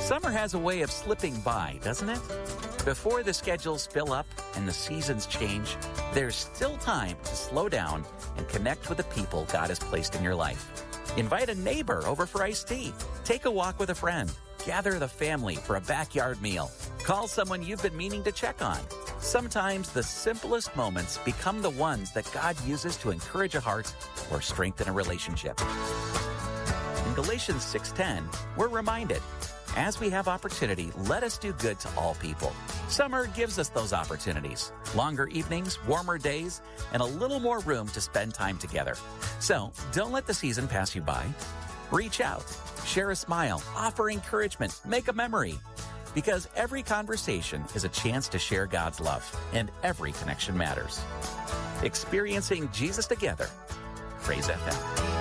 Summer has a way of slipping by, doesn't it? Before the schedules fill up and the seasons change, there's still time to slow down and connect with the people God has placed in your life. Invite a neighbor over for iced tea. Take a walk with a friend. Gather the family for a backyard meal. Call someone you've been meaning to check on. Sometimes the simplest moments become the ones that God uses to encourage a heart or strengthen a relationship. In Galatians 6:10, we're reminded, as we have opportunity, let us do good to all people. Summer gives us those opportunities. Longer evenings, warmer days, and a little more room to spend time together. So don't let the season pass you by. Reach out, share a smile, offer encouragement, make a memory. Because every conversation is a chance to share God's love, and every connection matters. Experiencing Jesus together. Praise FM.